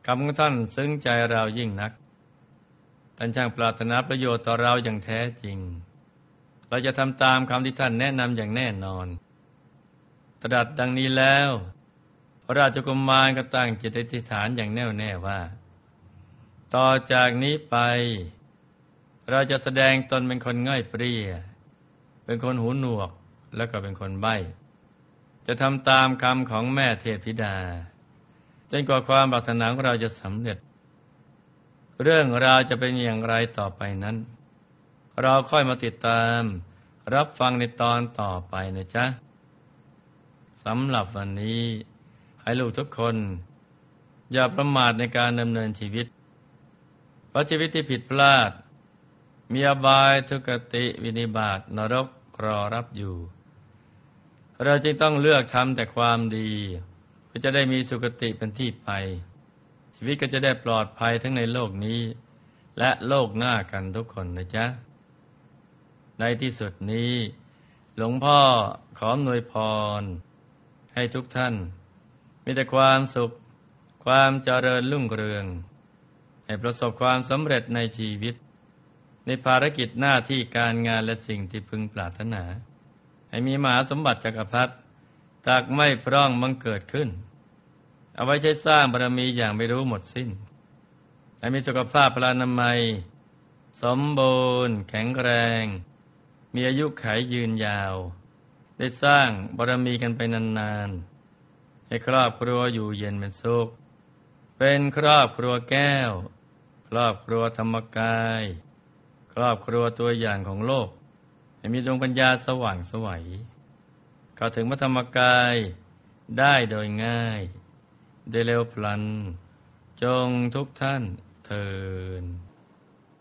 คำของท่านซึ้งใจเรายิ่งนักท่านช่างปรารถนาประโยชน์ต่อเราอย่างแท้จริงเราจะทำตามคำที่ท่านแนะนำอย่างแน่นอนตรัสดังนี้แล้วพระราชกุมารก็ตั้งจิตอธิษฐานอย่างแน่วแน่ว่าต่อจากนี้ไปเราจะแสดงตนเป็นคนง่อยเปรี้ยเป็นคนหูหนวกแล้วก็เป็นคนใบ้จะทำตามคำของแม่เทพธิดาจนกว่าความปรารถนาของเราจะสำเร็จเรื่องราวจะเป็นอย่างไรต่อไปนั้นเราค่อยมาติดตามรับฟังในตอนต่อไปนะจ๊ะสำหรับวันนี้ให้ลูกทุกคนอย่าประมาทในการดำเนินชีวิตเพราะชีวิตที่ผิดพลาดมีอบายทุกติวินิบาตนรกรอรับอยู่เราจึงต้องเลือกทำแต่ความดีเพื่อจะได้มีสุคติเป็นที่ไปชีวิตก็จะได้ปลอดภัยทั้งในโลกนี้และโลกหน้ากันทุกคนนะจ๊ะในที่สุดนี้หลวงพ่อขออำนวยพรให้ทุกท่านมีแต่ความสุขความเจริญรุ่งเรืองให้ประสบความสำเร็จในชีวิตในภารกิจหน้าที่การงานและสิ่งที่พึงปรารถนาให้มีมหาสมบัติจักรพรรดิตากไม่พร่องบังเกิดขึ้นเอาไว้ใช้สร้างบารมีอย่างไม่รู้หมดสิ้นให้มีสุขภาพพลานามัยสมบูรณ์แข็งแรงมีอายุขัยยืนยาวได้สร้างบารมีกันไปนานๆให้ครอบครัวอยู่เย็นเป็นสุขเป็นครอบครัวแก้วครอบครัวธรรมกายครอบครัวตัวอย่างของโลกให้มีดวงปัญญาสว่างไสวเข้าถึงพระธรรมกายได้โดยง่ายได้เร็วพลันจงทุกท่านเทอญ